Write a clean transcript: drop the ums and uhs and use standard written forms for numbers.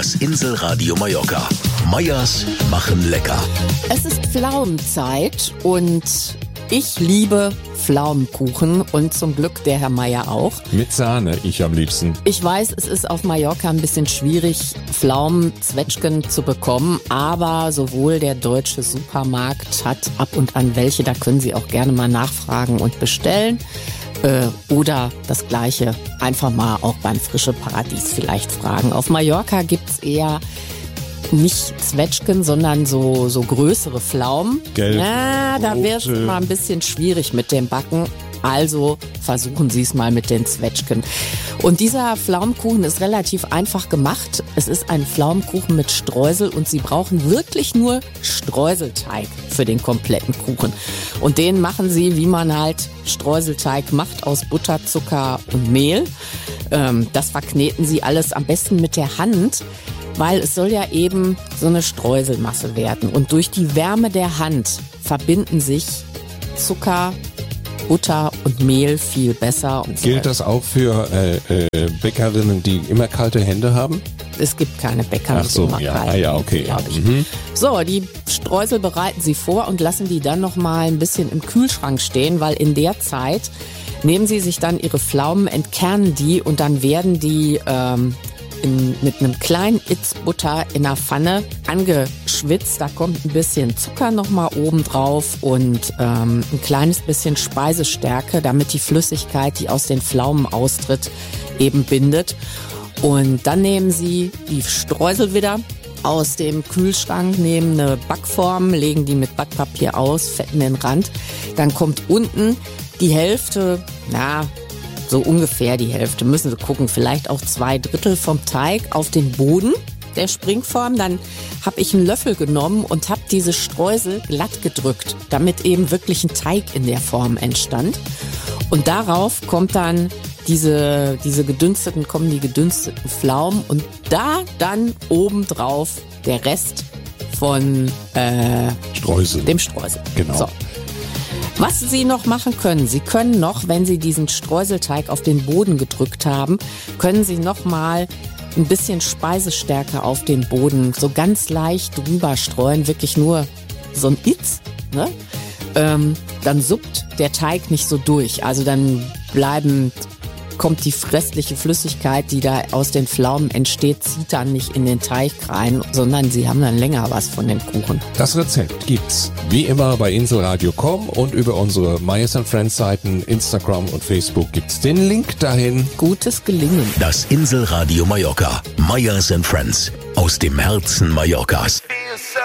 Das Inselradio Mallorca. Meyers machen lecker. Es ist Pflaumenzeit und ich liebe Pflaumenkuchen und zum Glück der Herr Meyer auch. Mit Sahne, ich am liebsten. Ich weiß, es ist auf Mallorca ein bisschen schwierig, Pflaumenzwetschgen zu bekommen, aber sowohl der deutsche Supermarkt hat ab und an welche, da können Sie auch gerne mal nachfragen und bestellen. Oder das Gleiche einfach mal auch beim Frische Paradies vielleicht fragen. Auf Mallorca gibt's eher nicht Zwetschgen, sondern so größere Pflaumen. Gelb, da rote. wird's mal ein bisschen schwierig mit dem Backen. Also versuchen Sie es mal mit den Zwetschgen. Und dieser Pflaumenkuchen ist relativ einfach gemacht. Es ist ein Pflaumenkuchen mit Streusel und Sie brauchen wirklich nur Streuselteig für den kompletten Kuchen. Und den machen Sie, wie man halt Streuselteig macht, aus Butter, Zucker und Mehl. Das verkneten Sie alles am besten mit der Hand, weil es soll ja eben so eine Streuselmasse werden. Und durch die Wärme der Hand verbinden sich Zucker, Butter und Mehl viel besser. Und Gilt das auch für Bäckerinnen, die immer kalte Hände haben? Es gibt keine Bäcker, Ach so, die immer ja, kalt, ja, okay. glaub ich. Mhm. So, die Streusel bereiten Sie vor und lassen die dann noch mal ein bisschen im Kühlschrank stehen, weil in der Zeit nehmen Sie sich dann Ihre Pflaumen, entkernen die und dann werden die mit einem kleinen Itz Butter in der Pfanne angeschwitzt. Da kommt ein bisschen Zucker nochmal oben drauf und ein kleines bisschen Speisestärke, damit die Flüssigkeit, die aus den Pflaumen austritt, eben bindet. Und dann nehmen Sie die Streusel wieder aus dem Kühlschrank, nehmen eine Backform, legen die mit Backpapier aus, fetten den Rand. Dann kommt unten die Hälfte, so ungefähr die Hälfte, müssen Sie gucken, vielleicht auch 2/3 vom Teig auf den Boden der Springform. Dann habe ich einen Löffel genommen und habe diese Streusel glatt gedrückt, damit eben wirklich ein Teig in der Form entstand. Und darauf kommt dann die gedünsteten Pflaumen und da dann obendrauf der Rest von Streusel. dem Streusel. Genau. So. Was Sie noch machen können, Sie können noch, wenn Sie diesen Streuselteig auf den Boden gedrückt haben, können Sie noch mal ein bisschen Speisestärke auf den Boden so ganz leicht drüber streuen, wirklich nur so ein Itz, ne? Dann suppt der Teig nicht so durch, also dann kommt die restliche Flüssigkeit, die da aus den Pflaumen entsteht, zieht dann nicht in den Teig rein, sondern Sie haben dann länger was von dem Kuchen. Das Rezept gibt's wie immer bei inselradio.com und über unsere Meyers & Friends Seiten, Instagram und Facebook gibt's den Link dahin. Gutes Gelingen. Das Inselradio Mallorca. Meyers & Friends. Aus dem Herzen Mallorcas.